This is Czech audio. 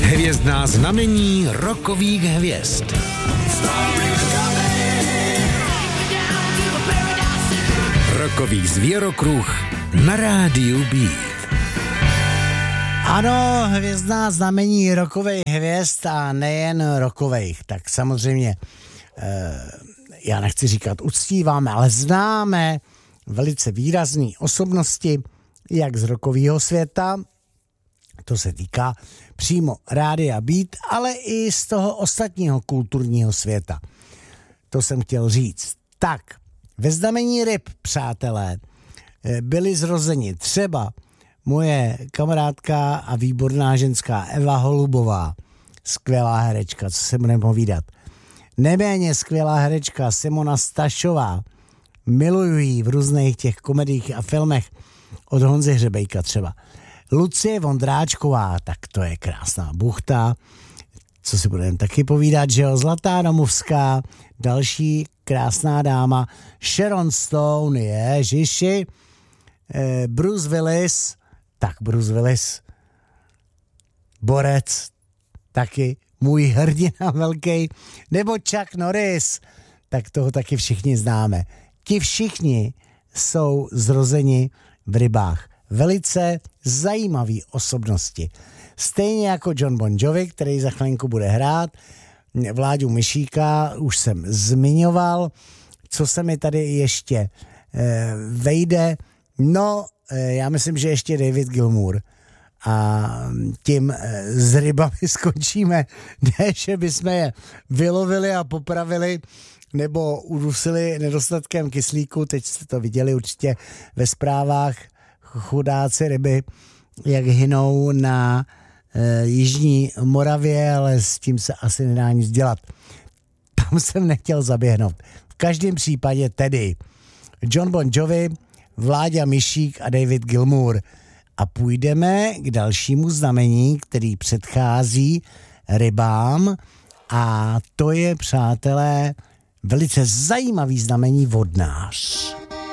Hvězdná znamení rokových hvězd. Rokový zvěrokruh na rádiu Beat. Ano, hvězdná znamení rokových hvězd a nejen rokových. Tak samozřejmě, já nechci říkat uctíváme, ale známe velice výrazné osobnosti, jak z rokového světa, to se týká přímo rádia Beat, ale i z toho ostatního kulturního světa. To jsem chtěl říct. Tak, ve znamení ryb, přátelé, byli zrozeni třeba moje kamarádka a výborná ženská Eva Holubová, skvělá herečka, co se budeme povídat. Neméně skvělá herečka Simona Stašová, miluju jí v různých těch komediích a filmech od Honzy Hřebejka třeba. Lucie Vondráčková, tak to je krásná buchta, co si budeme taky povídat, že jo, Zlatá Domovská, další krásná dáma, Sharon Stone, ježiši, Bruce Willis, borec, taky můj hrdina velký, nebo Chuck Norris, tak toho taky všichni známe. Ti všichni jsou zrozeni v rybách. Velice zajímavý osobnosti. Stejně jako John Bon Jovi, který za chvilinku bude hrát, Vláďu Myšíka, už jsem zmiňoval, co se mi tady ještě vejde. No, já myslím, že ještě David Gilmour. A tím s rybami skončíme. Ne, že bychom je vylovili a popravili, nebo udusili nedostatkem kyslíku. Teď jste to viděli určitě ve zprávách. Chudáci ryby, jak hynou na jižní Moravě, ale s tím se asi nedá nic dělat. Tam jsem nechtěl zaběhnout. V každém případě tedy John Bon Jovi, Vláďa Myšík a David Gilmour. A půjdeme k dalšímu znamení, který předchází rybám, a to je, přátelé, velice zajímavý znamení vodnář.